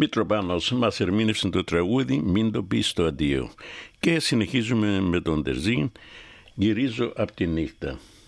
Μητροπάνος μας ερμήνευσε το τραγούδι «Μην το πεις το αντίο». Και συνεχίζουμε με τον Τερζή, «Γυρίζω απ' τη νύχτα».